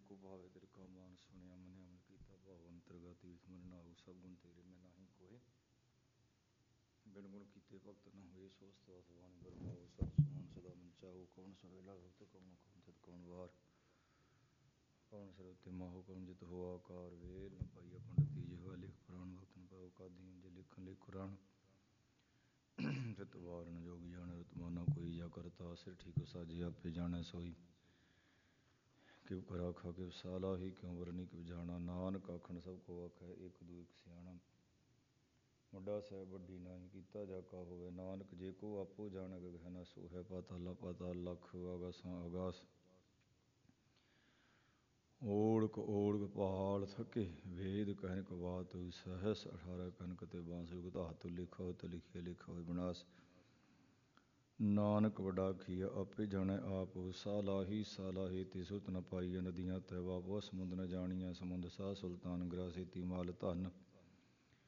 ਕੋ ਭਾਵੇ ਤੇਰੇ ਕਾ ਮਾਨ ਸੁਣਿਆ ਮਨਿਆ ਮਨ ਕੀਤਾ ਭਾਵ ਅੰਤਰਗਤ ਈਸ ਮਨ ਨਾਉ ਸਭ ਗੁਣ ਤੇਰੇ ਮੈਂ ਨਾਹੀ ਕੋਏ ਬਿਨ ਗੁਣ ਕੀਤੇ ਭਗਤ ਨ ਹੋਏ ਸੋ ਸਤਿ ਵਾਣੀ ਬਰਮਾਓ ਸਤ ਸੁਮਨ ਸਦਾ ਮਨ ਚਾਓ ਕੌਣ ਸਵੇਲਾ ਰੁਤ ਕੌਣ ਖੁੰਚਤ ਕੌਣ ਵਾਰ ਕੌਣ ਸਰਉਤੇ ਮਾਹੋ ਕੌਣ ਜਿਤ ਹੋ ਆਕਾਰ ਵੇਲ ਨ ਪਾਈਆ ਪੰਡਤੀ ਜਿਹਵਾ ਲਿਖ ਪੁਰਾਣ ਭਗਤ ਨ ਪਾਓ ਕਾਦੀਨ ਜੇ ਲਿਖਣ ਲਿਖ ਕੁਰਾਨ ਰਿਤ ਵਾਰਨ ਜੋਗ ਜਾਣ ਰਤਮਾਨਾ ਕੋਈ ਜਾ ਕਰਤਾ ਸਿਰ ਠੀਕ ਸਾਜੇ ਆਪੇ ਜਾਣੈ ਸੋਈ ਕਿਉ ਕਰ ਆਖਾ ਕਿਉ ਸਾਲਾ ਹੀ ਕਿਉ ਵਰਨੀ ਕਿਉ ਜਾਣਾ ਨਾਨਕ ਆਖਣ ਸਭ ਕੋ ਆਖੈ ਇੱਕ ਦੂ ਇੱਕ ਸਿਆਣਾ ਵੱਡਾ ਸਾਹਿਬ ਵੱਡੀ ਨਾਹੀ ਕੀਤਾ ਜਾ ਕਾ ਹੋਵੇ ਨਾਨਕ ਜੇ ਕੋ ਆਪੋ ਜਾਣੈ ਗਗਹਿ ਨ ਸੋਹੈ ਪਾਤਾਲਾ ਪਾਤਾਲ ਲਖ ਆਗਾਸਾਂ ਆਗਾਸ ਓੜਕ ਓੜਕ ਪਹਾੜ ਥਕੇ ਵੇਦ ਕਹਿਨਕ ਬਾਤ ਸਹਸ 18 ਕਨਕ ਤੇ ਬਾਂਸੁਰ ਧਾਤੁ ਲਿਖੋ ਤੇ ਲਿਖੇ ਲਿਖੋ ਵਿਨਾਸ਼ ਨਾਨਕ ਵੱਡਾ ਆਖੀਆ ਆਪੇ ਜਾਣੈ ਆਪ ਸਾਲਾਹੀ ਸਾਲਾਹੀ ਤੇ ਸੁਰਤ ਨ ਪਾਈਐ ਨਦੀਆਂ ਤੈ ਵਾਪੋ ਸਮੁੰਦ ਨ ਜਾਣੀਐ ਸਮੁੰਦ ਸਾਹ ਸੁਲਤਾਨ ਗ੍ਰਾਸੇਤੀ ਮਾਲ ਧਨ